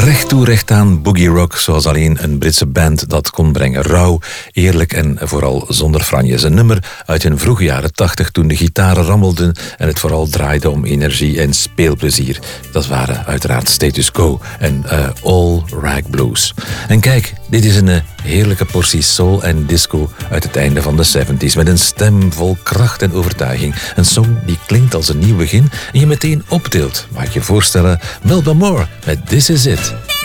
Recht toe, recht aan boogie rock, zoals alleen een Britse band dat kon brengen. Rauw, eerlijk en vooral zonder franjes. Een nummer uit hun vroege jaren 80, toen de gitaren rammelden en het vooral draaide om energie en speelplezier. Dat waren uiteraard Status Quo en All Rag Blues. En kijk, dit is een heerlijke portie soul en disco uit het einde van de 70s, met een stem vol kracht en overtuiging. Een song die klinkt als een nieuw begin en je meteen optilt. Mag ik je voorstellen, Melba Moore met This Is It.